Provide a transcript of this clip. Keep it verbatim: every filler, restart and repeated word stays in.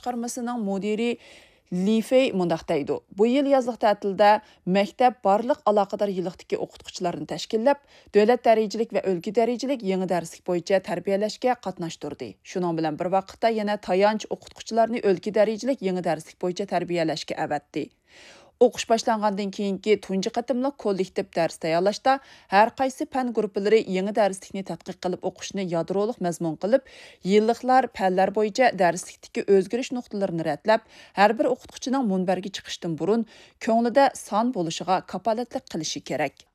boshqarmasining mudiri Li Fei mundaq deydi. Bu yil yazlıq ta'tilda maktab barliq aloqador yilliqdagi o'qituvchilarni tashkillab, davlat darajalik va o'lka darajalik yangi darslik bo'yicha tarbiyalashga qatnashtirdi. Shuning bilan bir vaqtda yana tayanch o'qituvchilarni o'lka darajalik yangi darslik bo'yicha tarbiyalashga avatdi. O'qish boshlangandan keyingi tunji qatimliq kollektiv dars tayyorlashda har qaysi fan guruhlari yangi darslikni tadqiq qilib o'qishni yadroliq mazmun qilib, yilliklar fanlar bo'yicha darslikdagi o'zgarish nuqtalarini ratlab, har bir o'qituvchining munbarga chiqishdan burun ko'nglida son bo'lishiga kafolatlik qilishi kerak.